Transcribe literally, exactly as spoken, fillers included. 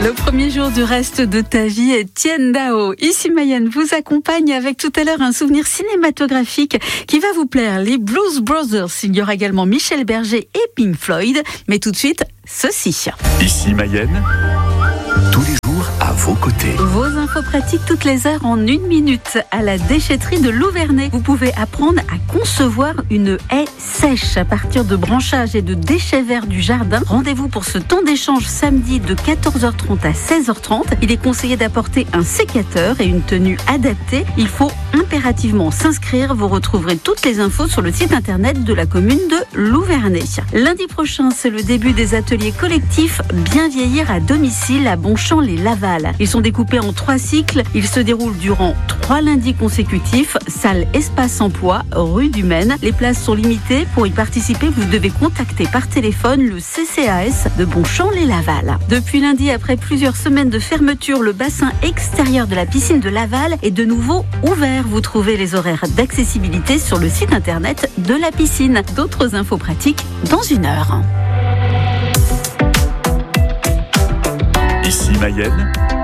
Le premier jour du reste de ta vie est Tien Dao. Ici Mayenne vous accompagne avec tout à l'heure un souvenir cinématographique qui va vous plaire. Les Blues Brothers. Il y aura également Michel Berger et Pink Floyd. Mais tout de suite, ceci. Ici Mayenne, tous les jours à vos côtés. Vos infos pratiques toutes les heures en une minute. À la déchetterie de Louvernay, vous pouvez apprendre à concevoir une haie sèche à partir de branchages et de déchets verts du jardin. Rendez-vous pour ce temps d'échange samedi de quatorze heures trente à seize heures trente. Il est conseillé d'apporter un sécateur et une tenue adaptée. Il faut impérativement s'inscrire. Vous retrouverez toutes les infos sur le site internet de la commune de Louvernay. Lundi prochain, c'est le début des ateliers collectifs Bien vieillir à domicile à Bonchamp-les-Laval. Ils sont découpés en trois cycles. Ils se déroulent durant trois lundis consécutifs. Salle Espace Emploi, rue du Maine. Les places sont limitées. Pour y participer, vous devez contacter par téléphone le C C A S de Bonchamp-les-Laval. Depuis lundi, après plusieurs semaines de fermeture, le bassin extérieur de la piscine de Laval est de nouveau ouvert. Vous trouvez les horaires d'accessibilité sur le site internet de la piscine. D'autres infos pratiques dans une heure. Ici Mayenne,